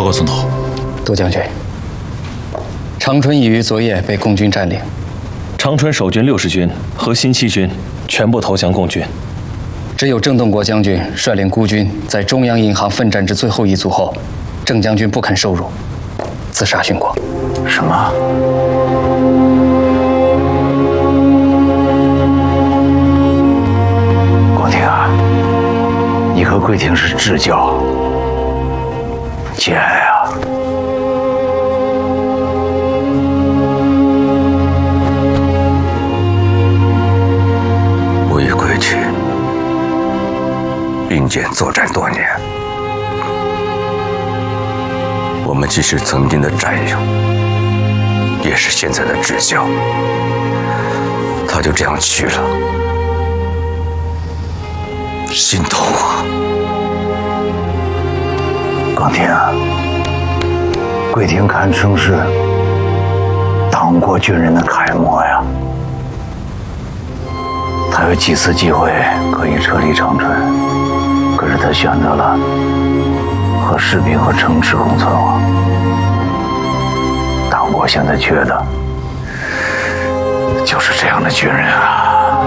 告总统。 杜将军，长春已于昨夜被共军占领。 长春守军60军和新七军全部投降共军， 只有郑洞国将军率领孤军在中央银行奋战至最后一卒后，郑将军不肯受辱，自杀殉国。 什么？广庭啊，你和桂婷是至交，节哀啊！ 我与桂婷并肩作战多年，我们既是曾经的战友，也是现在的至交。他就这样去了，心痛啊！ 广庭啊，桂婷堪称是党国军人的楷模呀。他有几次机会可以撤离长春，可是他选择了和士兵和城池共存亡。党国现在缺的就是这样的军人啊！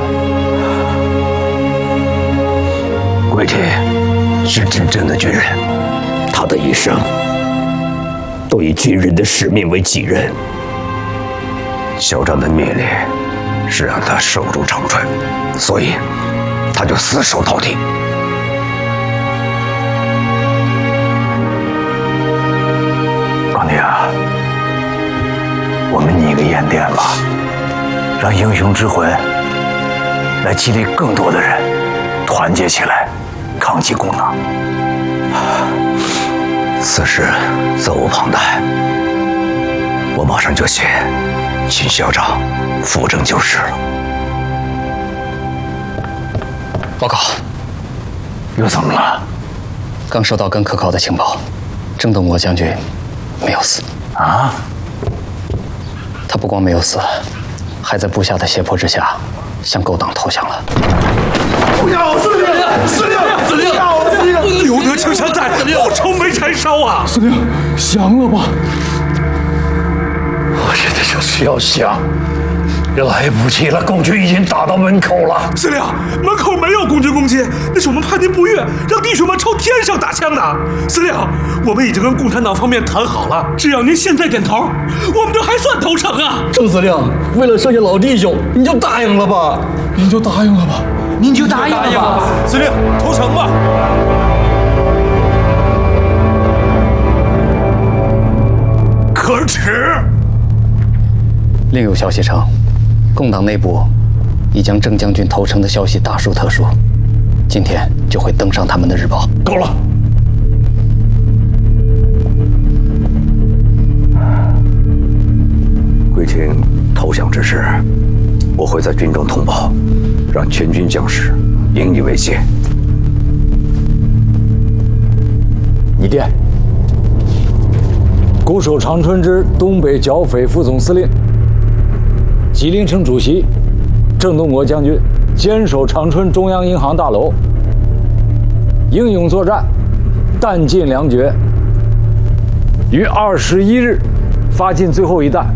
桂婷是真正的军人，他的一生都以军人的使命为己任。嚣张的灭烈是让他守住长春，所以他就死守到底。 广庭啊，我们拟个演典吧，让英雄之魂来激励更多的人团结起来，抗击共党。 此事责无旁贷，我马上就写，请校长扶正就是了。 报告， 又怎么了？ 刚收到更可靠的情报，郑洞国将军没有死。 啊？ 他不光没有死，还在部下的胁迫之下向狗党投降了。 不要！司令！司令！司令！司令！留得青山在，不愁没柴烧啊！ 司令，降了吧？ 我现在就是要降，来不及了，共军已经打到门口了。 司令，门口没有共军攻击，那是我们叛军不悦，让弟兄们朝天上打枪的。司令，我们已经跟共产党方面谈好了，只要您现在点头，我们这还算投诚啊！ 郑司令，为了剩下老弟兄，你就答应了吧？您就答应了吧？ 您就答应了吧？ 司令，投诚吧。可耻！ 另有消息称，共党内部已将郑将军投诚的消息大书特书，今天就会登上他们的日报。 够了！ 桂婷投降之事，我会在军中通报，让全军将士引以为戒。 拟电：固守长春之东北剿匪副总司令、吉林省主席郑洞国将军坚守长春中央银行大楼，英勇作战，弹尽粮绝，于21日发尽最后一弹，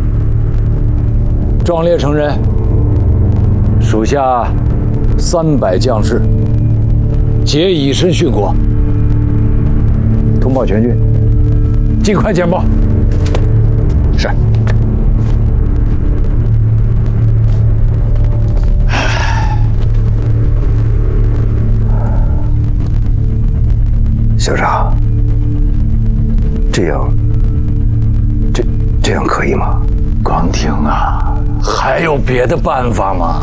壮烈成人，属下300将士，皆以身殉国。通报全军，尽快简报。 是。 校长，这样可以吗？ 广庭啊，还有别的办法吗？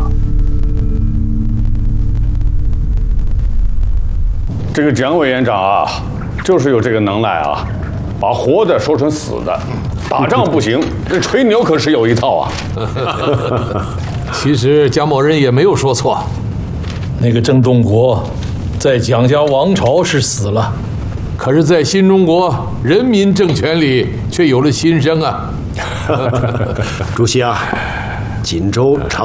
这个蒋委员长啊，就是有这个能耐啊，把活的说成死的。打仗不行，这吹牛可是有一套啊。 其实蒋某人也没有说错，那个郑洞国在蒋家王朝是死了，可是，在新中国人民政权里却有了新生啊。 主席啊，锦州长